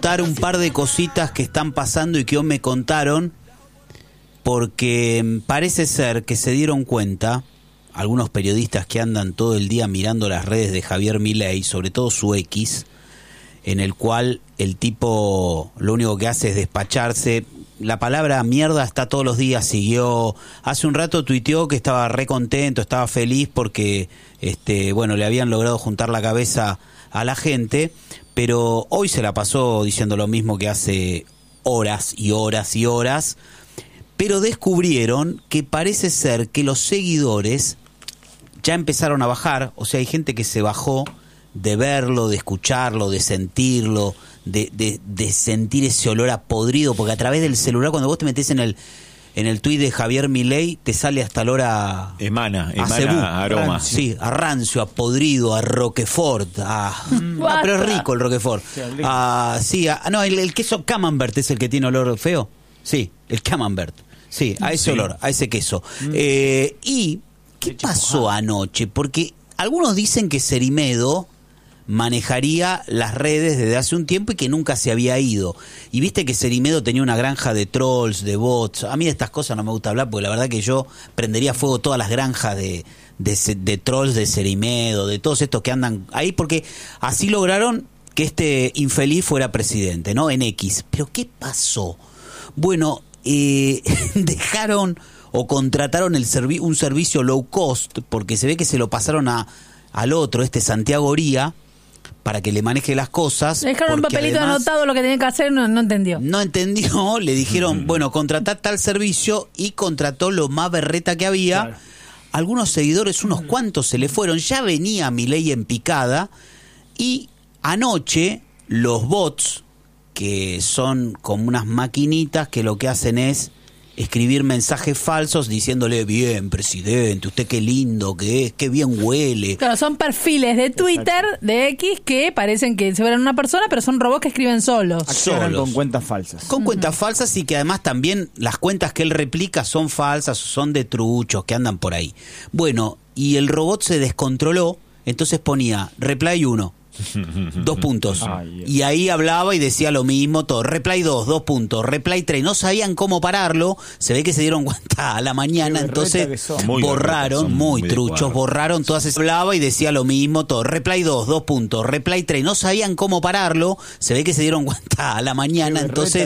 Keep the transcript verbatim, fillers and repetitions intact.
Dar un par de cositas que están pasando y que hoy me contaron, porque parece ser que se dieron cuenta algunos periodistas que andan todo el día mirando las redes de Javier Milei, sobre todo su X, en el cual el tipo lo único que hace es despacharse. La palabra mierda está todos los días. Siguió, hace un rato tuiteó que estaba re contento, estaba feliz porque este, bueno, le habían logrado juntar la cabeza a la gente, pero hoy se la pasó diciendo lo mismo que hace horas y horas y horas. Pero descubrieron que parece ser que los seguidores ya empezaron a bajar. O sea, hay gente que se bajó de verlo, de escucharlo, de sentirlo, de, de, de sentir ese olor a podrido, porque a través del celular, cuando vos te metés en el en el tuit de Javier Milei, te sale hasta el olor a... Emana, a emana cebú, aroma. Rancio. Sí, a rancio, a podrido, a Roquefort, a... ah, pero es rico el Roquefort. Ah, sí, a, no, el, el queso Camembert es el que tiene olor feo. Sí, el Camembert. Sí, a ese sí. olor, a ese queso. Mm. Eh, y, ¿qué pasó anoche? Porque algunos dicen que Cerimedo manejaría las redes desde hace un tiempo y que nunca se había ido. Y viste que Cerimedo tenía una granja de trolls, de bots. A mí de estas cosas no me gusta hablar porque la verdad que yo prendería fuego todas las granjas de, de, de trolls de Cerimedo, de todos estos que andan ahí, porque así lograron que este infeliz fuera presidente, ¿no? En X. Pero ¿qué pasó? Bueno, eh, dejaron o contrataron el servi- un servicio low cost, porque se ve que se lo pasaron a al otro, este Santiago Oría, para que le maneje las cosas. Le dejaron un papelito además, anotado lo que tenía que hacer, no, no entendió. No entendió, le dijeron, bueno, contratá tal servicio, y contrató lo más berreta que había. Claro. Algunos seguidores, unos cuantos se le fueron, ya venía Milei en picada, y anoche los bots, que son como unas maquinitas que lo que hacen es escribir mensajes falsos diciéndole, bien, presidente, usted qué lindo que es, qué bien huele. Claro, son perfiles de Twitter, exacto, de X, que parecen que se ven una persona, pero son robots que escriben solos. Accionan con cuentas falsas. Con uh-huh. cuentas falsas, y que además también las cuentas que él replica son falsas, son de truchos que andan por ahí. Bueno, y el robot se descontroló, entonces ponía reply uno. Dos puntos. Ay, y ahí hablaba y decía lo mismo todo. Reply dos, dos puntos. Reply tres. No sabían cómo pararlo. Se ve que se dieron cuenta a la mañana. Entonces muy borraron, muy, muy truchos. Borraron todas esas. Hablaba y decía lo mismo todo. Reply dos, dos puntos. Reply tres. No sabían cómo pararlo. Se ve que se dieron cuenta a la mañana. Entonces